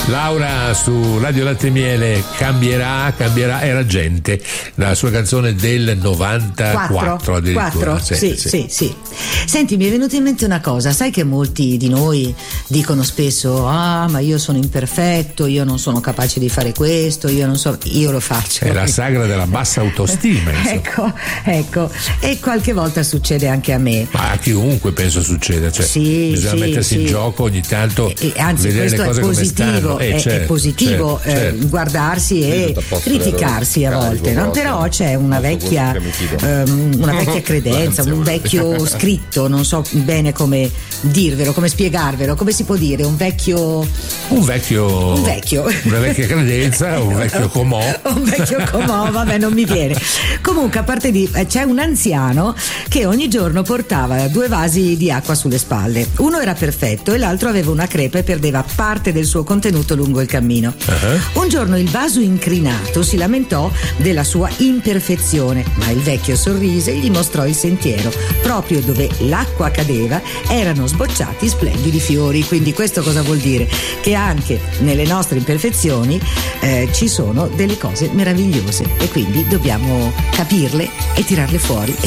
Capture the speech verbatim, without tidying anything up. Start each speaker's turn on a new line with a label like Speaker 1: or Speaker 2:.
Speaker 1: Laura su Radio Latte e Miele, cambierà, cambierà, era gente, la sua canzone del novantaquattro addirittura.
Speaker 2: quattro,
Speaker 1: sì,
Speaker 2: sì,
Speaker 1: sì.
Speaker 2: sì, sì. Senti, mi è venuta in mente una cosa, sai che molti di noi dicono spesso: ah, ma io sono imperfetto, io non sono capace di fare questo, io non so, io lo faccio.
Speaker 1: È la sagra della bassa autostima.
Speaker 2: ecco, ecco, e qualche volta succede anche a me.
Speaker 1: Ma a chiunque penso succeda, cioè
Speaker 2: sì,
Speaker 1: bisogna
Speaker 2: sì,
Speaker 1: mettersi
Speaker 2: sì.
Speaker 1: in gioco ogni tanto,
Speaker 2: e, anzi,
Speaker 1: vedere le cose
Speaker 2: è
Speaker 1: come
Speaker 2: positivo,
Speaker 1: stanno. Eh,
Speaker 2: è,
Speaker 1: certo,
Speaker 2: è positivo
Speaker 1: certo,
Speaker 2: eh,
Speaker 1: certo.
Speaker 2: guardarsi e criticarsi a volte, no? Però c'è una vecchia um, una vecchia credenza, un vecchio scritto, non so bene come dirvelo, come spiegarvelo, come si può dire, un vecchio
Speaker 1: un vecchio
Speaker 2: un vecchio
Speaker 1: una vecchia credenza, un vecchio comò
Speaker 2: un vecchio comò, vabbè, non mi viene. Comunque, a parte di c'è un anziano che ogni giorno portava due vasi di acqua sulle spalle. Uno era perfetto e l'altro aveva una crepa e perdeva parte del suo contenuto lungo il cammino. Uh-huh. Un giorno il vaso incrinato si lamentò della sua imperfezione, ma il vecchio sorrise e gli mostrò il sentiero. Proprio dove l'acqua cadeva erano sbocciati splendidi fiori. Quindi questo cosa vuol dire? Che anche nelle nostre imperfezioni eh, ci sono delle cose meravigliose e quindi dobbiamo capirle e tirarle fuori